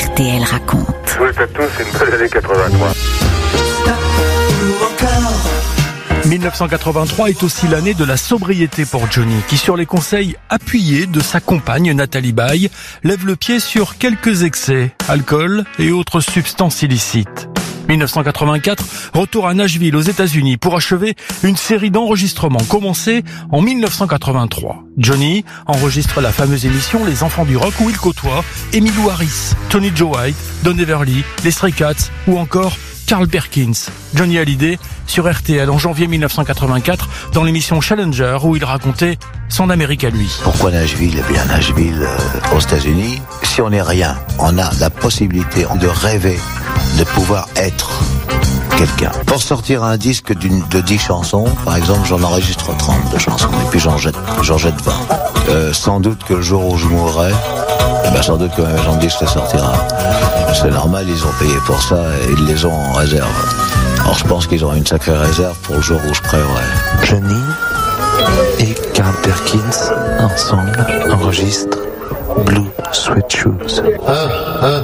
RTL raconte. Je vous le souhaite tous, c'est une bonne année 83. 1983 est aussi l'année de la sobriété pour Johnny, qui sur les conseils appuyés de sa compagne Nathalie Baye, lève le pied sur quelques excès, alcool et autres substances illicites. 1984, retour à Nashville aux États-Unis pour achever une série d'enregistrements commencée en 1983. Johnny enregistre la fameuse émission Les Enfants du Rock où il côtoie Emmylou Harris, Tony Joe White, Don Everly, les Stray Cats ou encore Carl Perkins. Johnny Hallyday sur RTL en janvier 1984 dans l'émission Challenger où il racontait son Amérique à lui. Pourquoi Nashville ? Eh bien Nashville aux États-Unis, si on n'est rien, on a la possibilité de rêver, de pouvoir être quelqu'un. Pour sortir un disque de 10 chansons, par exemple, j'en enregistre 30 de chansons et puis j'en jette 20. Sans doute que le jour où je mourrai, sans doute que ma maison de disque sortira. C'est normal, ils ont payé pour ça et ils les ont en réserve. Alors je pense qu'ils ont une sacrée réserve pour le jour où je crèverai. Johnny et Carl Perkins ensemble enregistrent Blue Sweat Shoes.